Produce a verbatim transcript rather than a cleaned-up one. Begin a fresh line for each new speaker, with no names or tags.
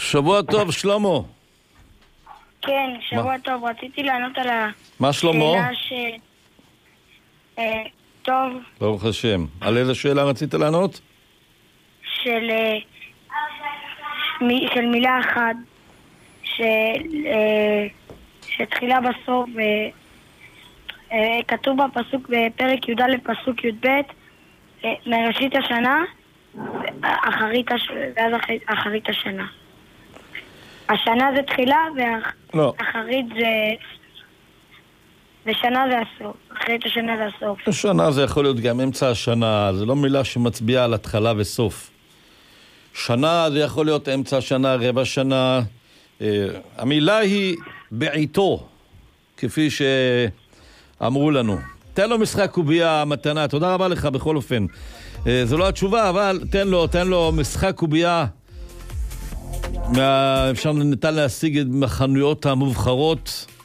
שבוע טוב, שלמה.
כן, שבוע טוב. רציתי לענות על השאלה
מה שלמה?
ש... אה, טוב,
ברוך השם. על איזה שאלה רצית לענות?
של, אה, מ- של מילה אחת, של, אה, שתחילה בסוף, אה, אה, כתוב בפסוק בפרק י"ד לפסוק י"ב, אה, מראשית השנה, אחרית הש... ואז אחרית, אחרית השנה. השנה זה תחילה
לא.
ואחרית זה... ושנה זה הסוף. אחרית השנה זה הסוף.
השנה זה יכול להיות גם אמצע השנה, זה לא מילה שמצביעה על התחלה וסוף. שנה זה יכול להיות אמצע השנה, רבע שנה. אה, המילה היא בעיתו, כפי שאמרו לנו. תן לו משחק קובייה מתנה, תודה רבה לך בכל אופן. אה, זו לא התשובה, אבל תן לו, תן לו משחק קובייה. מה... אפשר ניתן להשיג את החנויות המובחרות.